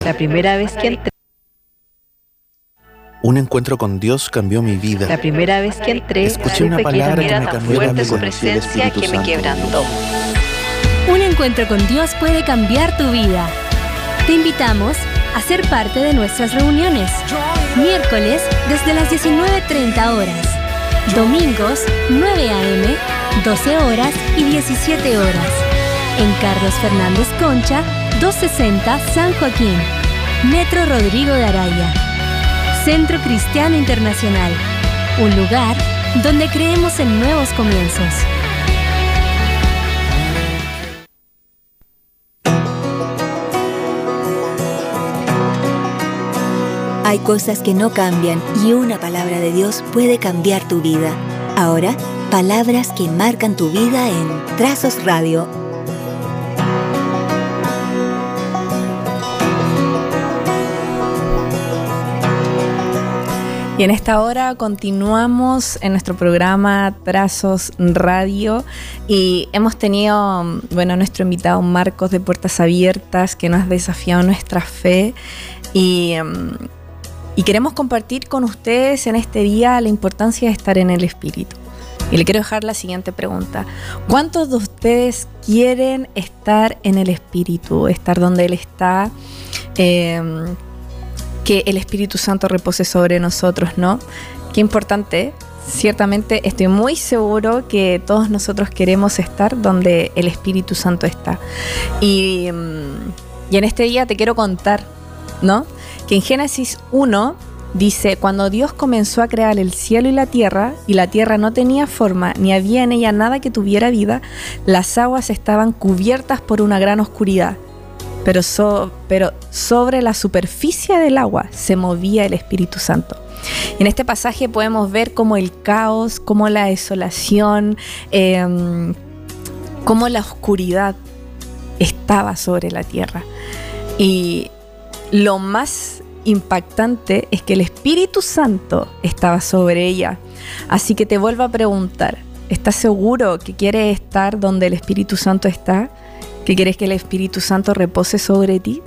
La primera vez que entré. Un encuentro con Dios cambió mi vida. La primera vez que entré, escuché una palabra que me cambió la vida. su presencia que me quebrantó. Un encuentro con Dios puede cambiar tu vida. Te invitamos a ser parte de nuestras reuniones. Miércoles desde las 19:30 horas. Domingos 9 a.m., 12 horas y 17 horas. En Carlos Fernández Concha, 260 San Joaquín. Metro Rodrigo de Araya. Centro Cristiano Internacional. Un lugar donde creemos en nuevos comienzos. Hay cosas que no cambian y una palabra de Dios puede cambiar tu vida. Ahora, palabras que marcan tu vida en Trazos Radio. Y en esta hora continuamos en nuestro programa Trazos Radio y hemos tenido, nuestro invitado Marcos de Puertas Abiertas, que nos ha desafiado nuestra fe y queremos compartir con ustedes en este día la importancia de estar en el Espíritu. Y le quiero dejar la siguiente pregunta: ¿cuántos de ustedes quieren estar en el Espíritu, estar donde Él está? Que el Espíritu Santo repose sobre nosotros, ¿no? Qué importante. Ciertamente estoy muy seguro que todos nosotros queremos estar donde el Espíritu Santo está. Y en este día te quiero contar, ¿no? Que en Génesis 1 dice: cuando Dios comenzó a crear el cielo y la tierra no tenía forma, ni había en ella nada que tuviera vida, las aguas estaban cubiertas por una gran oscuridad. Pero sobre la superficie del agua se movía el Espíritu Santo. En este pasaje podemos ver cómo el caos, cómo la desolación, cómo la oscuridad estaba sobre la tierra. Y lo más impactante es que el Espíritu Santo estaba sobre ella. Así que te vuelvo a preguntar: ¿estás seguro que quieres estar donde el Espíritu Santo está? ¿Que quieres que el Espíritu Santo repose sobre ti?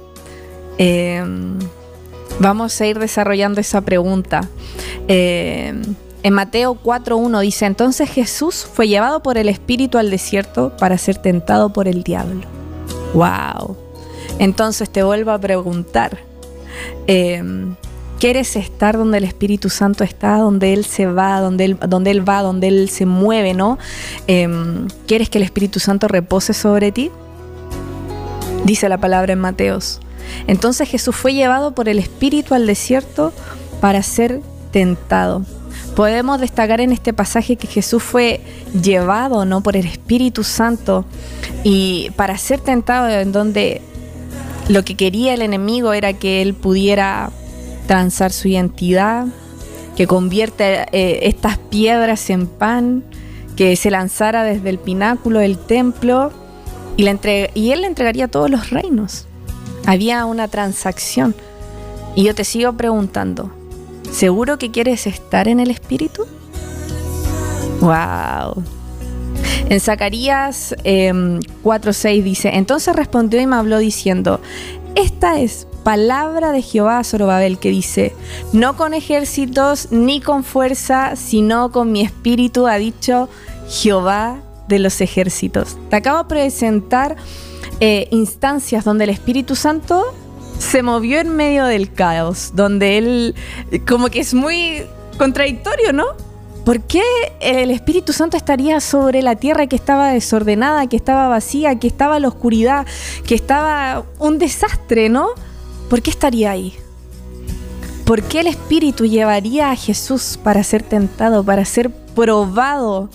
Vamos a ir desarrollando esa pregunta. En Mateo 4:1 dice: entonces Jesús fue llevado por el Espíritu al desierto para ser tentado por el diablo. ¡Wow! Entonces te vuelvo a preguntar: ¿quieres estar donde el Espíritu Santo está, donde Él se va, donde Él se mueve, ¿no? ¿Quieres que el Espíritu Santo repose sobre ti? Dice la palabra en Mateos: entonces Jesús fue llevado por el Espíritu al desierto para ser tentado. Podemos destacar en este pasaje que Jesús fue llevado, ¿no?, por el Espíritu Santo y para ser tentado, en donde lo que quería el enemigo era que él pudiera transar su identidad, que convierta estas piedras en pan, que se lanzara desde el pináculo del templo y él le entregaría todos los reinos. Había una transacción. Y yo te sigo preguntando: ¿seguro que quieres estar en el Espíritu? ¡Wow! En Zacarías 4:6 dice: entonces respondió y me habló diciendo: esta es palabra de Jehová a Zorobabel, que dice: no con ejércitos ni con fuerza, sino con mi espíritu, ha dicho Jehová de los ejércitos. Te acabo de presentar instancias donde el Espíritu Santo se movió en medio del caos, donde Él, como que es muy contradictorio, ¿no? ¿Por qué el Espíritu Santo estaría sobre la tierra que estaba desordenada, que estaba vacía, que estaba la oscuridad, que estaba un desastre, ¿no? ¿Por qué estaría ahí? ¿Por qué el Espíritu llevaría a Jesús para ser tentado, para ser probado?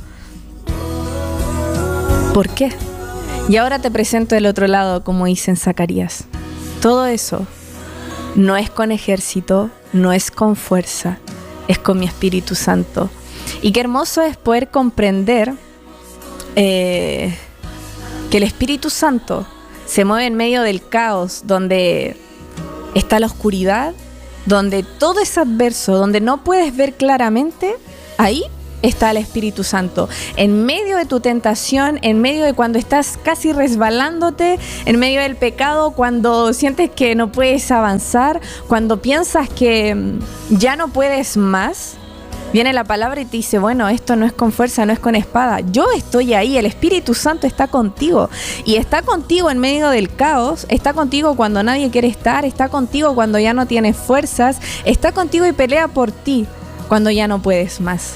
¿Por qué? Y ahora te presento el otro lado, como dice en Zacarías. Todo eso no es con ejército, no es con fuerza, es con mi Espíritu Santo. Y qué hermoso es poder comprender que el Espíritu Santo se mueve en medio del caos, donde está la oscuridad, donde todo es adverso, donde no puedes ver claramente. Ahí está el Espíritu Santo. En medio de tu tentación, en medio de cuando estás casi resbalándote, en medio del pecado, cuando sientes que no puedes avanzar, cuando piensas que ya no puedes más, viene la palabra y te dice, bueno, esto no es con fuerza, no es con espada. Yo estoy ahí, el Espíritu Santo está contigo. Y está contigo en medio del caos, está contigo cuando nadie quiere estar, está contigo cuando ya no tienes fuerzas, está contigo y pelea por ti cuando ya no puedes más.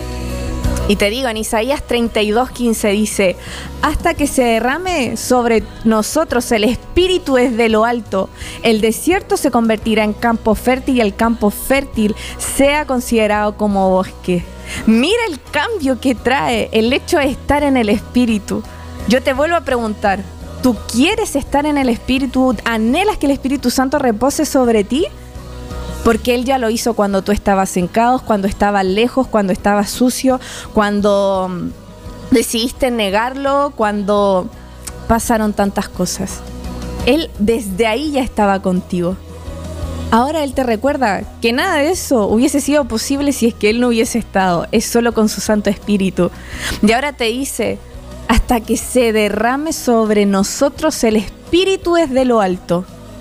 Y te digo, en Isaías 32:15 dice, hasta que se derrame sobre nosotros el Espíritu desde lo alto, el desierto se convertirá en campo fértil y el campo fértil sea considerado como bosque. Mira el cambio que trae el hecho de estar en el Espíritu. Yo te vuelvo a preguntar, ¿tú quieres estar en el Espíritu? ¿Anhelas que el Espíritu Santo repose sobre ti? Porque Él ya lo hizo cuando tú estabas en caos, cuando estabas lejos, cuando estabas sucio, cuando decidiste negarlo, cuando pasaron tantas cosas. Él desde ahí ya estaba contigo. Ahora Él te recuerda que nada de eso hubiese sido posible si es que Él no hubiese estado. Es solo con su Santo Espíritu. Y ahora te dice, hasta que se derrame sobre nosotros el Espíritu desde lo alto,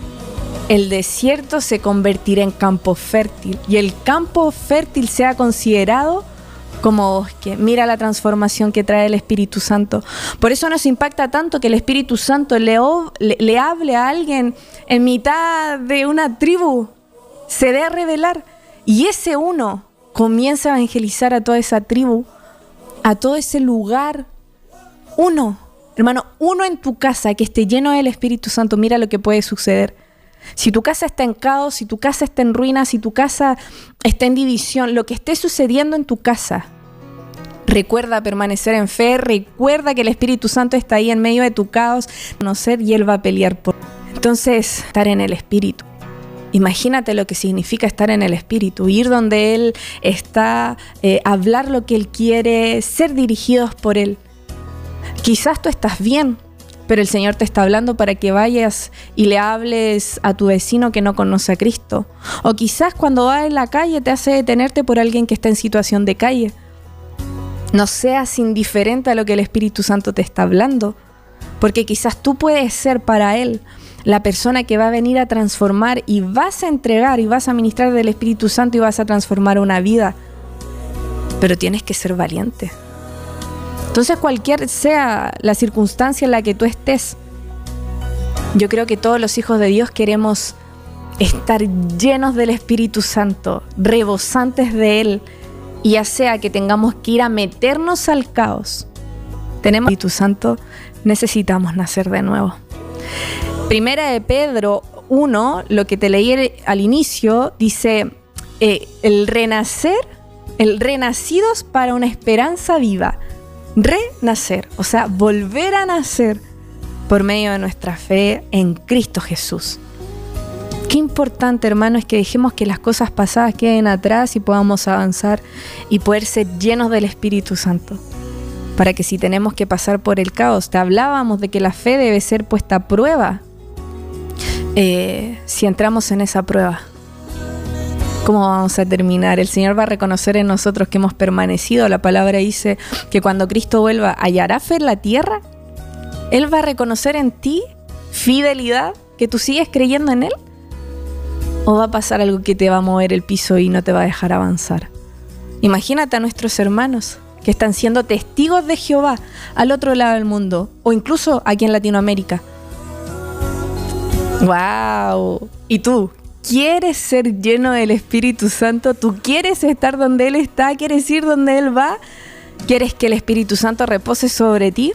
el desierto se convertirá en campo fértil y el campo fértil sea considerado como bosque. Mira la transformación que trae el Espíritu Santo. Por eso nos impacta tanto que el Espíritu Santo le hable a alguien en mitad de una tribu, se dé a revelar y ese uno comienza a evangelizar a toda esa tribu, a todo ese lugar. Uno, hermano, uno en tu casa que esté lleno del Espíritu Santo, mira lo que puede suceder. Si tu casa está en caos, si tu casa está en ruinas, si tu casa está en división, lo que esté sucediendo en tu casa, recuerda permanecer en fe, recuerda que el Espíritu Santo está ahí en medio de tu caos, conocer y Él va a pelear por ti. Entonces, estar en el Espíritu. Imagínate lo que significa estar en el Espíritu, ir donde Él está, hablar lo que Él quiere, ser dirigidos por Él. Quizás tú estás bien, pero el Señor te está hablando para que vayas y le hables a tu vecino que no conoce a Cristo. O quizás cuando vas en la calle te hace detenerte por alguien que está en situación de calle. No seas indiferente a lo que el Espíritu Santo te está hablando, porque quizás tú puedes ser para Él la persona que va a venir a transformar y vas a entregar y vas a ministrar del Espíritu Santo y vas a transformar una vida. Pero tienes que ser valiente. Entonces, cualquier sea la circunstancia en la que tú estés, yo creo que todos los hijos de Dios queremos estar llenos del Espíritu Santo, rebosantes de Él, y ya sea que tengamos que ir a meternos al caos, tenemos el Espíritu Santo, necesitamos nacer de nuevo. Primera de Pedro 1, lo que te leí al inicio, dice, el renacidos para una esperanza viva. Renacer, o sea, volver a nacer por medio de nuestra fe en Cristo Jesús. Qué importante, hermano, es que dejemos que las cosas pasadas queden atrás y podamos avanzar y poder ser llenos del Espíritu Santo. Para que si tenemos que pasar por el caos, te hablábamos de que la fe debe ser puesta a prueba. Si entramos en esa prueba, ¿cómo vamos a terminar? El Señor va a reconocer en nosotros que hemos permanecido. La palabra dice que cuando Cristo vuelva, ¿hallará fe en la tierra? Él va a reconocer en ti fidelidad, que tú sigues creyendo en Él. ¿O va a pasar algo que te va a mover el piso y no te va a dejar avanzar? Imagínate a nuestros hermanos que están siendo testigos de Jehová al otro lado del mundo, o incluso aquí en Latinoamérica. ¡Wow! ¿Y tú? ¿Quieres ser lleno del Espíritu Santo? ¿Tú quieres estar donde Él está? ¿Quieres ir donde Él va? ¿Quieres que el Espíritu Santo repose sobre ti?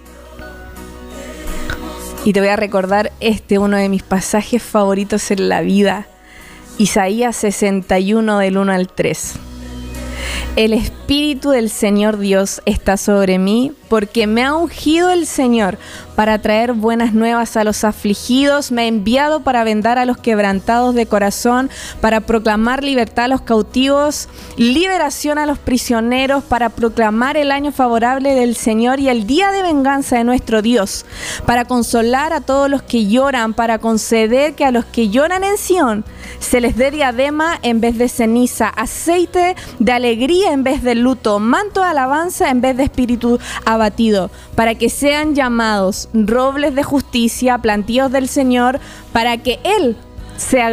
Y te voy a recordar uno de mis pasajes favoritos en la vida. Isaías 61 del 1 al 3. El Espíritu del Señor Dios está sobre mí, porque me ha ungido el Señor para traer buenas nuevas a los afligidos, me ha enviado para vendar a los quebrantados de corazón, para proclamar libertad a los cautivos, liberación a los prisioneros, para proclamar el año favorable del Señor y el día de venganza de nuestro Dios, para consolar a todos los que lloran, para conceder que a los que lloran en Sión se les dé diadema en vez de ceniza, aceite de alegría alegría en vez de luto, manto de alabanza en vez de espíritu abatido, para que sean llamados robles de justicia, plantíos del Señor, para que Él sea